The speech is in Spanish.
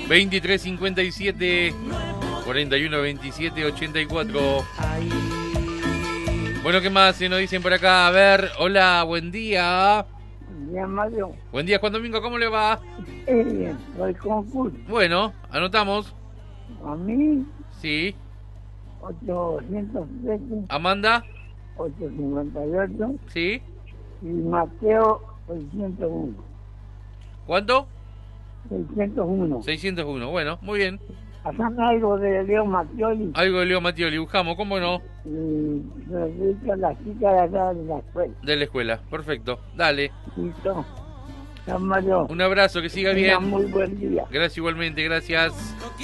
2357 4127 84. Bueno, ¿qué más se nos dicen por acá? A ver, hola, buen día. Buen día, Mario. Buen día, Juan Domingo, ¿cómo le va? Bien, el concurso. Bueno, anotamos. A mí, Sí. 813, Amanda. 858 Sí. y Mateo, 601. ¿Cuánto? 601. 601. Bueno, muy bien. Pasame algo de Leo Mattioli Algo de Leo Mattioli, buscamos, ¿cómo no? y se lo dedico a la chica de acá de la escuela. De la escuela, perfecto. Dale. Listo. Chao, Mario. Un abrazo, que siga Tenga bien. muy buen día. Gracias igualmente, gracias.